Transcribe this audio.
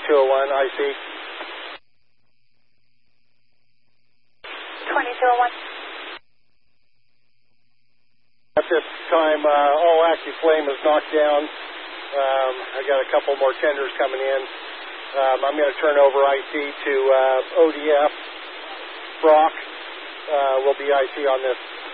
IC. 2201. At this time, all active flame is knocked down. I got a couple more tenders coming in. I'm going to turn over IC to ODF. Brock will be IC on this.